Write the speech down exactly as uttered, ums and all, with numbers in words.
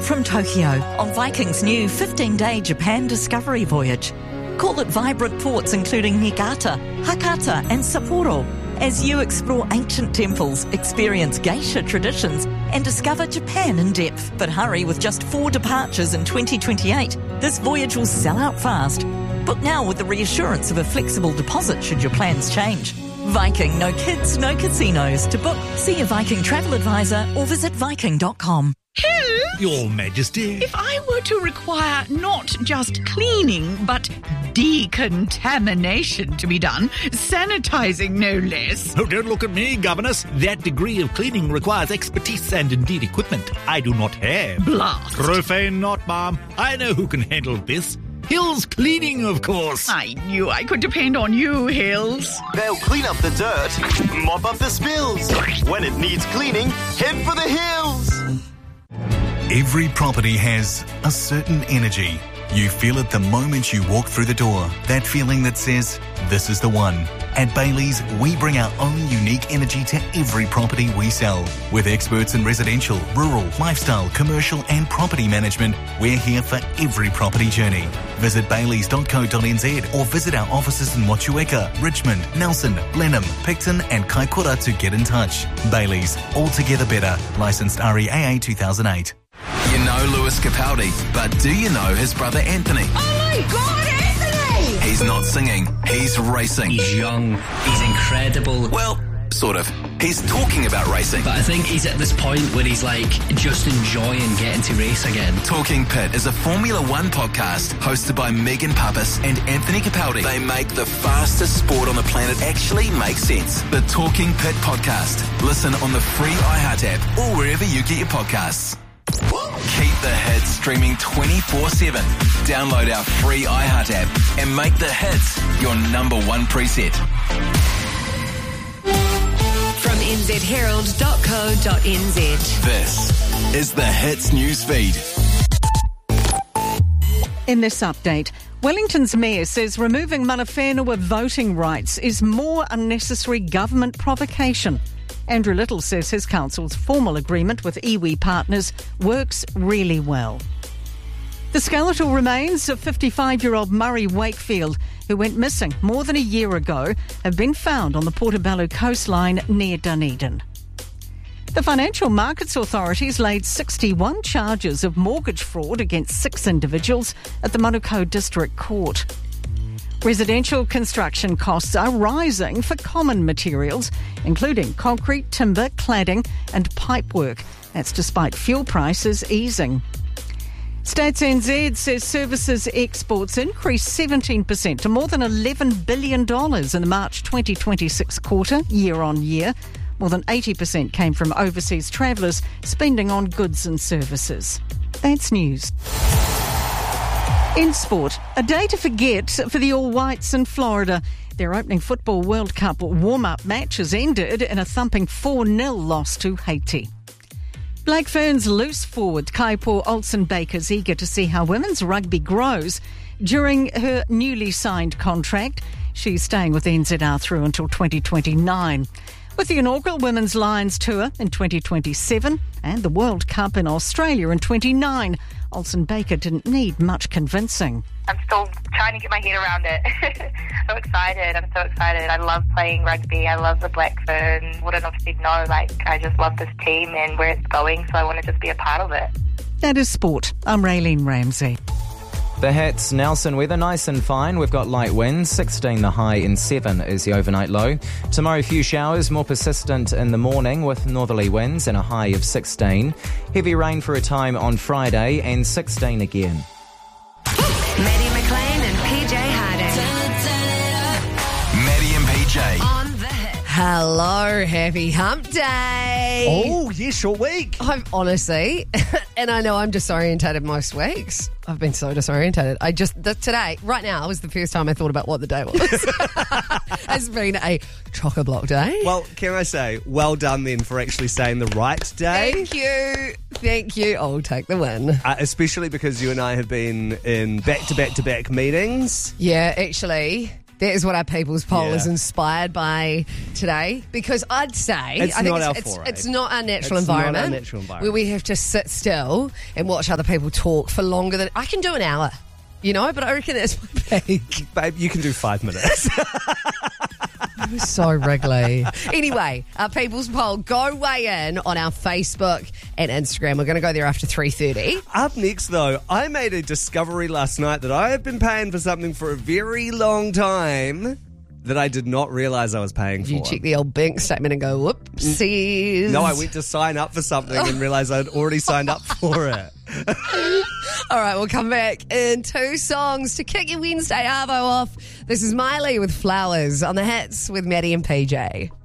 from Tokyo on Viking's new fifteen-day Japan discovery voyage. Call it vibrant ports including Niigata, Hakata and Sapporo as you explore ancient temples, experience geisha traditions and discover Japan in depth. But hurry, with just four departures in twenty twenty-eight, this voyage will sell out fast. Book now with the reassurance of a flexible deposit should your plans change. Viking, no kids, no casinos. To book, see a Viking travel advisor or visit viking dot com. Hill? Your Majesty. If I were to require not just cleaning, but decontamination to be done, sanitising no less. Oh, don't look at me, Governess. That degree of cleaning requires expertise and indeed equipment I do not have. Blast. Profane not, ma'am. I know who can handle this. Hills Cleaning, of course. I knew I could depend on you, Hills. They'll clean up the dirt, mop up the spills. When it needs cleaning, head for the hills. Every property has a certain energy. You feel it the moment you walk through the door. That feeling that says, this is the one. At Bailey's, we bring our own unique energy to every property we sell. With experts in residential, rural, lifestyle, commercial and property management, we're here for every property journey. Visit baileys dot co dot n z or visit our offices in Motueka, Richmond, Nelson, Blenheim, Picton and Kaikoura to get in touch. Bailey's, altogether better. Licensed R E A A two thousand eight. You know Lewis Capaldi, but do you know his brother Anthony? Oh my God, Anthony! He's not singing, he's racing. He's young, he's incredible. Well, sort of. He's talking about racing. But I think he's at this point where he's like just enjoying getting to race again. Talking Pit is a Formula One podcast hosted by Megan Pappas and Anthony Capaldi. They make the fastest sport on the planet actually make sense. The Talking Pit podcast. Listen on the free iHeart app or wherever you get your podcasts. Keep the hits streaming twenty-four seven. Download our free iHeart app and make the hits your number one preset. From n z herald dot co dot n z. This is the Hits news feed. In this update, Wellington's mayor says removing mana whenua voting rights is more unnecessary government provocation. Andrew Little says his council's formal agreement with iwi partners works really well. The skeletal remains of fifty-five-year-old Murray Wakefield, who went missing more than a year ago, have been found on the Portobello coastline near Dunedin. The Financial Markets Authorities laid sixty-one charges of mortgage fraud against six individuals at the Manukau District Court. Residential construction costs are rising for common materials, including concrete, timber, cladding and pipework. That's despite fuel prices easing. Stats N Z says services exports increased seventeen percent to more than eleven billion dollars in the March twenty twenty-six quarter, year on year. More than eighty percent came from overseas travellers spending on goods and services. That's news. In sport, a day to forget for the All Whites in Florida. Their opening Football World Cup warm-up match has ended in a thumping four nil loss to Haiti. Black Ferns loose forward Kaipo Olsen-Baker is eager to see how women's rugby grows during her newly signed contract. She's staying with N Z R through until twenty twenty-nine. With the inaugural Women's Lions Tour in twenty twenty-seven and the World Cup in Australia in twenty-nine, Olsen-Baker didn't need much convincing. I'm still trying to get my head around it. So excited. I'm so excited. I love playing rugby. I love the Black Ferns. Wouldn't have said no. Like, I just love this team and where it's going, so I want to just be a part of it. That is sport. I'm Raylene Ramsey. The Hits, Nelson weather, nice and fine. We've got light winds, sixteen the high and seven is the overnight low. Tomorrow, a few showers, more persistent in the morning with northerly winds and a high of sixteen. Heavy rain for a time on Friday and sixteen again. Maddie McLean and P J Harding. Maddie and P J. On the Hit. Hello, happy hump day. Oh, yeah, short week. I'm honestly, and I know I'm disorientated most weeks. I've been so disorientated. I just, the, today, right now, was the first time I thought about what the day was. It's been a chock-a-block day. Well, can I say, well done then for actually saying the right day. Thank you. Thank you. I'll take the win. Uh, especially because you and I have been in back-to-back-to-back meetings. Yeah, actually, That is what our People's Poll Yeah. is inspired by today. Because I'd say It's I think not it's, our it's, foray. it's not our natural It's not our environment. natural environment. Where we have to sit still and watch other people talk for longer than I can do an hour. You know, but I reckon that's my peak. Babe, you can do five minutes. It was so wriggly. Anyway, our People's Poll, go weigh in on our Facebook and Instagram. We're going to go there after three thirty. Up next, though, I made a discovery last night that I have been paying for something for a very long time that I did not realise I was paying for. You check the old bank statement and go, whoopsies. No, I went to sign up for something and realised I'd already signed up for it. All right, we'll come back in two songs to kick your Wednesday arvo off. This is Miley with Flowers on the Hits with Maddie and P J.